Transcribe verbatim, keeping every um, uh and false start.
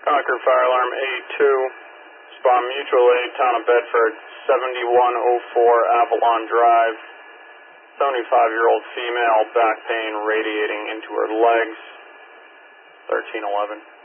Concord Fire Alarm A two, Spa Mutual Aid, Town of Bedford, seventy-one oh four Avalon Drive. seventy-five-year-old female, back pain radiating into her legs, thirteen eleven.